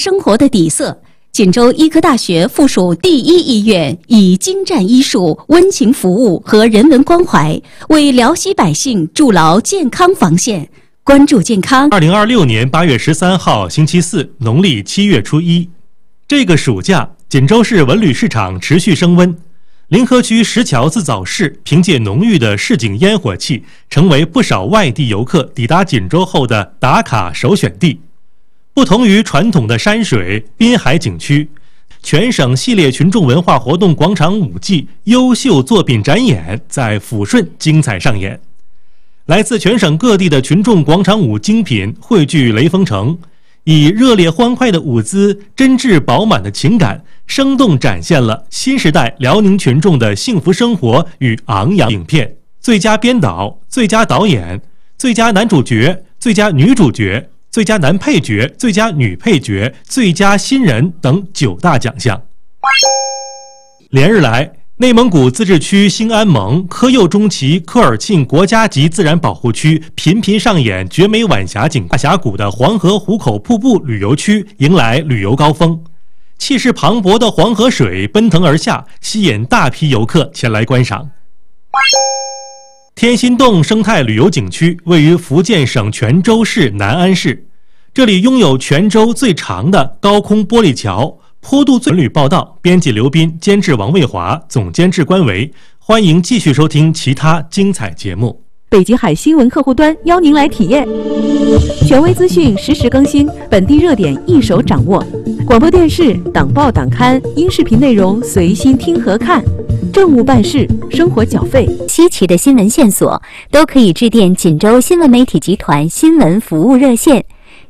生活的底色。锦州医科大学附属第一医院以精湛医术、温情服务和人文关怀，为辽西百姓筑牢健康防线。关注健康。 2026年8月13号星期四，农历7月初1，这个暑假，锦州市文旅市场持续升温。临河区石桥自早市凭借浓郁的市井烟火气，成为不少外地游客抵达锦州后的打卡首选地。不同于传统的山水滨海景区，全省系列群众文化活动广场舞季优秀作品展演在抚顺精彩上演。来自全省各地的群众广场舞精品汇聚雷锋城，以热烈欢快的舞姿、真挚饱满的情感，生动展现了新时代辽宁群众的幸福生活与昂扬。影片最佳编导、最佳导演、最佳男主角、最佳女主角、最佳男配角、最佳女配角、最佳新人等9大奖项。连日来，内蒙古自治区兴安盟科右中旗科尔沁国家级自然保护区频频上演绝美晚霞景，大峡谷的黄河壶口瀑布旅游区迎来旅游高峰，气势磅礴的黄河水奔腾而下，吸引大批游客前来观赏。天心洞生态旅游景区位于福建省泉州市南安市，这里拥有泉州最长的高空玻璃桥，坡度最。文旅报道，编辑刘斌，监制王卫华，总监制关维。欢迎继续收听其他精彩节目。 北极海新闻客户端邀您来体验，权威资讯实时更新，本地热点一手掌握，广播电视、党报党刊、音视频内容随心听和看，政务办事、生活缴费， 稀奇的新闻线索都可以致电锦州新闻媒体集团新闻服务热线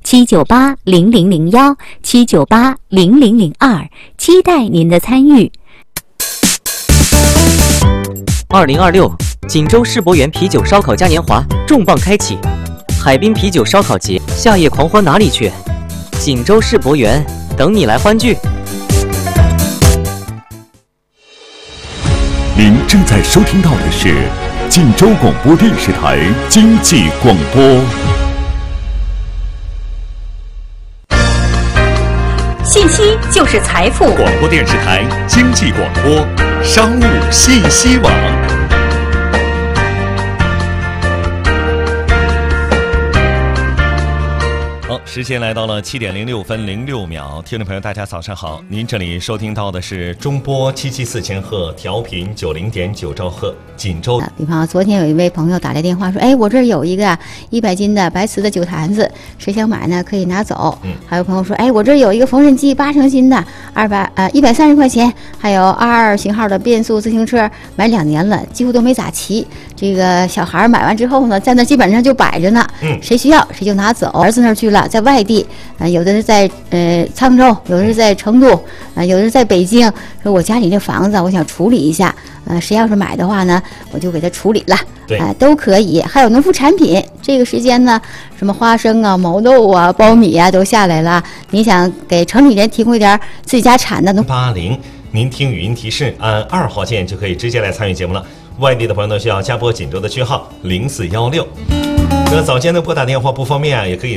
7980001 7980002，期待您的参与。 2026锦州世博园啤酒烧烤嘉年华重磅开启，海滨啤酒烧烤节，夏夜狂欢哪里去？锦州世博园等你来欢聚。 您正在收听到的是锦州广播电视台经济广播。 信息就是财富。 广播电视台经济广播商务信息网。 好，时间来到了7点06分06秒，听众朋友大家早上好，您这里收听到的是中波774千赫调频90.9兆赫锦州。 比方昨天有一位朋友打来电话说，哎，我这儿有一个100斤的白瓷的酒坛子，谁想买呢可以拿走。还有朋友说，哎，我这儿有一个缝纫机8成新的130块钱，还有22型号的变速自行车，买2年了，几乎都没咋骑。这个小孩买完之后呢，在那基本上就摆着呢，谁需要谁就拿走。儿子那儿去了，在外地，有的是在沧州，有的是在成都，有的是在北京。说我家里这房子我想处理一下，谁要是买的话呢，我就给他处理了，都可以。还有农副产品，这个时间呢，什么花生啊、毛豆啊、苞米啊都下来了。你想给城里人提供一点自己家产的 80，您听语音提示，按2号键就可以直接来参与节目了。外地的朋友呢，需要加拨锦州的区号0416。早间的拨打电话不方便啊，也可以